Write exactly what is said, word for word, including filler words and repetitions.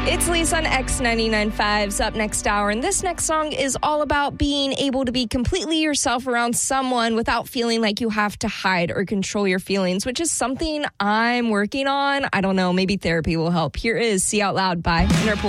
It's Lisa on X ninety-nine point five's Up Next Hour, and this next song is all about being able to be completely yourself around someone without feeling like you have to hide or control your feelings, which is something I'm working on. I don't know, maybe therapy will help. Here is See Out Loud by Interpol.